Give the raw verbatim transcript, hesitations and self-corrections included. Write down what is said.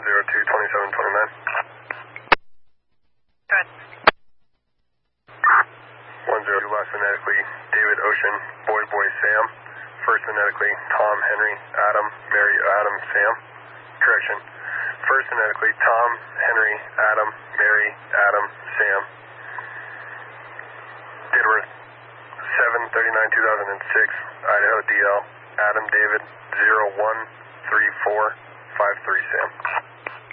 zero two, twenty-seven twenty-nine. Good. one zero two, last phonetically, David Ocean, Boy Boy Sam. First phonetically, Tom Henry Adam Mary Adam Sam. Correction. First phonetically, Tom Henry Adam Mary Adam Sam. Date of birth seven thirty-nine two thousand six, Idaho D L, Adam David zero one three four five three Sam.